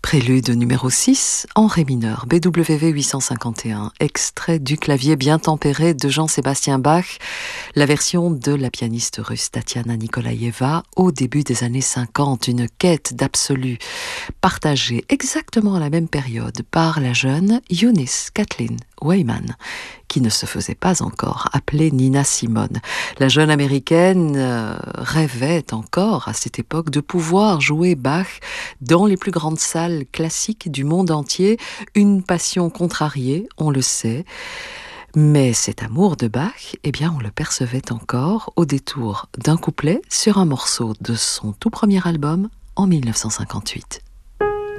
Prélude numéro 6 en ré mineur, BWV 851, extrait du clavier bien tempéré de Jean-Sébastien Bach, la version de la pianiste russe Tatiana Nikolaïeva au début des années 50, une quête d'absolu, partagée exactement à la même période par la jeune Eunice Kathleen Wayman, qui ne se faisait pas encore appeler Nina Simone. La jeune américaine rêvait encore à cette époque de pouvoir jouer Bach dans les plus grandes salles classiques du monde entier, une passion contrariée, on le sait. Mais cet amour de Bach, eh bien, on le percevait encore au détour d'un couplet sur un morceau de son tout premier album en 1958.